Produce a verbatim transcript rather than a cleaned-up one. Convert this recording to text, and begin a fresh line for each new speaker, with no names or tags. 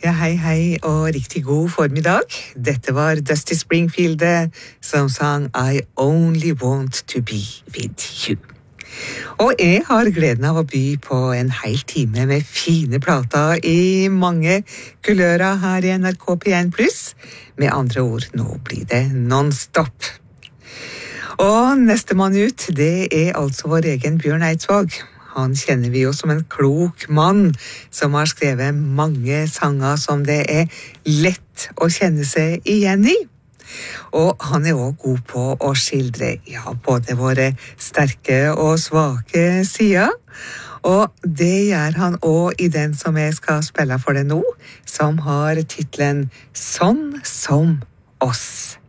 Ja, hei, hei, og riktig god formiddag. Dette var Dusty Springfield som sang I Only Want to Be With You. Og jeg har gleden av å by på en hel time med fine plater i mange kulører her i N R K P en pluss. Med andre ord, nå blir det non-stop. Og neste mann ut, det er altså vår egen Bjørn Eidsvåg. Han kjenner vi jo som en klok mann som har skrevet mange sanger som det er lett å kjenne seg igjen i. Og han er også god på å skildre ja, både våre sterke og svake sider. Og det gjør han også i den som jeg skal spille for deg nå, som har titlen Sånn som oss.